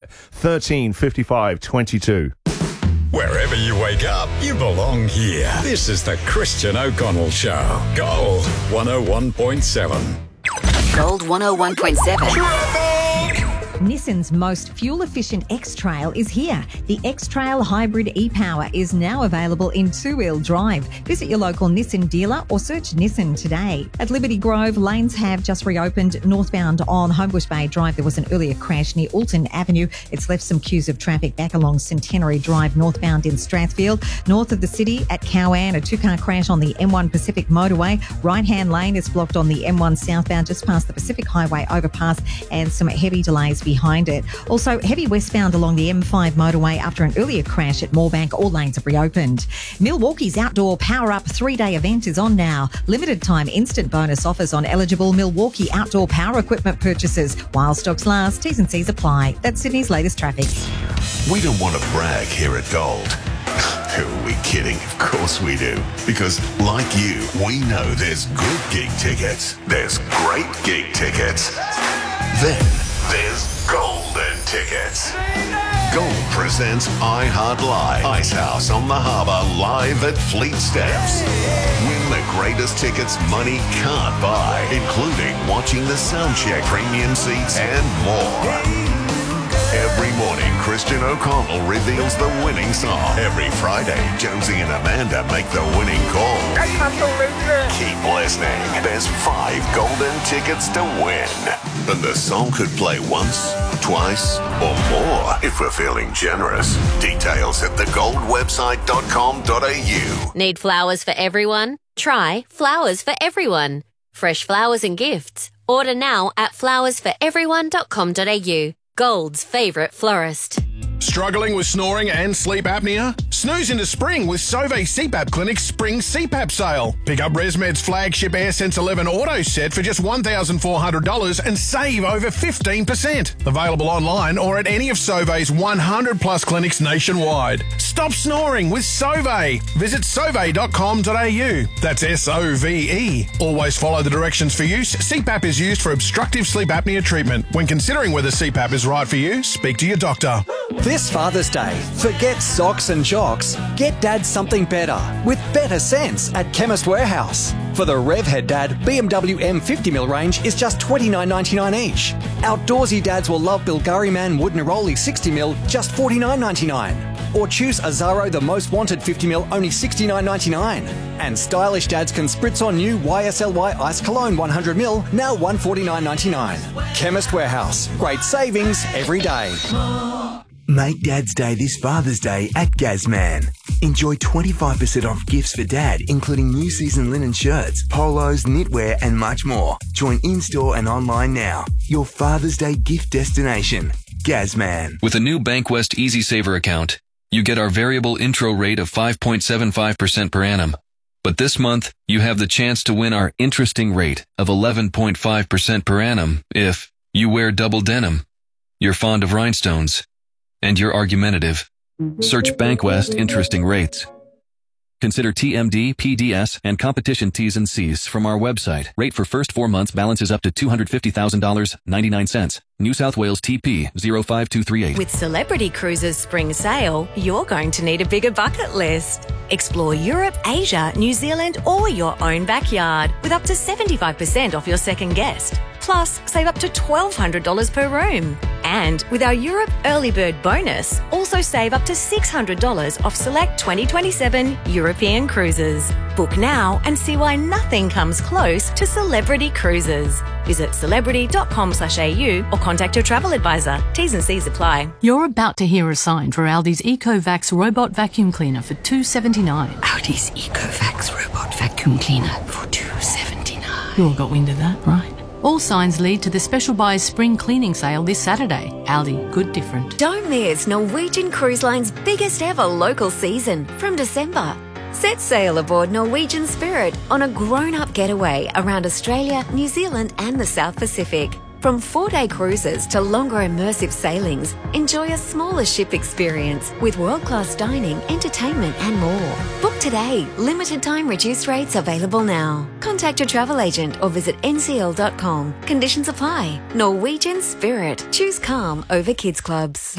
13 55 22. Wherever you wake up, you belong here. This is the Christian O'Connell Show. Gold 101.7. Gold 101.7. Nissan's most fuel-efficient X-Trail is here. The X-Trail Hybrid e-Power is now available in two-wheel drive. Visit your local Nissan dealer or search Nissan today. At Liberty Grove, lanes have just reopened. Northbound on Homebush Bay Drive, there was an earlier crash near Alton Avenue. It's left some queues of traffic back along Centenary Drive northbound in Strathfield. North of the city at Cowan, a two-car crash on the M1 Pacific motorway. Right-hand lane is blocked on the M1 southbound just past the Pacific Highway overpass, and some heavy delays behind it. Also, heavy westbound along the M5 motorway after an earlier crash at Moorebank. All lanes have reopened. Milwaukee's Outdoor Power Up 3-day event is on now. Limited time instant bonus offers on eligible Milwaukee outdoor power equipment purchases. While stocks last, T's and C's apply. That's Sydney's latest traffic. We don't want to brag here at Gold. Who are we kidding? Of course we do. Because, like you, we know there's good gig tickets. There's great gig tickets. Then there's golden tickets. Gold presents iHeart Live. Icehouse on the Harbour live at Fleet Steps. Win the greatest tickets money can't buy, including watching the soundcheck, premium seats, and more. Every morning, Christian O'Connell reveals the winning song. Every Friday, Josie and Amanda make the winning call. I can't believe it. Keep listening. There's 5 golden tickets to win. And the song could play once, twice, or more if we're feeling generous. Details at thegoldwebsite.com.au. Need flowers for everyone? Try Flowers for Everyone. Fresh flowers and gifts. Order now at flowersforeveryone.com.au. Gold's favourite florist. Struggling with snoring and sleep apnea? Snooze into spring with Sauvé CPAP Clinic's Spring CPAP Sale. Pick up ResMed's flagship AirSense 11 Auto Set for just $1,400 and save over 15%. Available online or at any of Sauvé's 100-plus clinics nationwide. Stop snoring with Sauvé. Visit sauve.com.au. That's SOVE. Always follow the directions for use. CPAP is used for obstructive sleep apnea treatment. When considering whether CPAP is right for you, speak to your doctor. This Father's Day, forget socks and jocks. Get Dad something better with better sense at Chemist Warehouse. For the Revhead Dad, BMW M50mm range is just $29.99 each. Outdoorsy dads will love Bilgari Man Wood Neroli 60mm, just $49.99. Or choose Azaro the Most Wanted 50mm, only $69.99. And stylish dads can spritz on new YSLY Ice Cologne 100ml, now $149.99. Chemist Warehouse, great savings every day. Make Dad's Day this Father's Day at Gazman. Enjoy 25% off gifts for Dad, including new season linen shirts, polos, knitwear, and much more. Join in-store and online now. Your Father's Day gift destination. Gazman. With a new Bankwest Easy Saver account, you get our variable intro rate of 5.75% per annum. But this month, you have the chance to win our interesting rate of 11.5% per annum if you wear double denim, you're fond of rhinestones, and you're argumentative. Search Bankwest Interesting Rates. Consider TMD, PDS, and competition T's and C's from our website. Rate for first 4 months balances up to $250,000, 99 cents. New South Wales TP 05238. With Celebrity Cruises Spring Sale, you're going to need a bigger bucket list. Explore Europe, Asia, New Zealand, or your own backyard with up to 75% off your second guest. Plus, save up to $1,200 per room. And with our Europe Early Bird bonus, also save up to $600 off select 2027 European cruises. Book now and see why nothing comes close to Celebrity Cruises. Visit celebrity.com/au or contact your travel advisor. T's and C's apply. You're about to hear a sign for Aldi's EcoVax robot vacuum cleaner for $2.79. Aldi's EcoVax robot vacuum cleaner for $2.79. You all got wind of that, right? All signs lead to the Special Buys Spring Cleaning Sale this Saturday. Aldi, good different. Don't miss Norwegian Cruise Line's biggest ever local season from December. Set sail aboard Norwegian Spirit on a grown-up getaway around Australia, New Zealand and the South Pacific. From 4-day cruises to longer immersive sailings, enjoy a smaller ship experience with world-class dining, entertainment and more. Book today. Limited time reduced rates available now. Contact your travel agent or visit ncl.com. Conditions apply. Norwegian Spirit. Choose calm over kids clubs.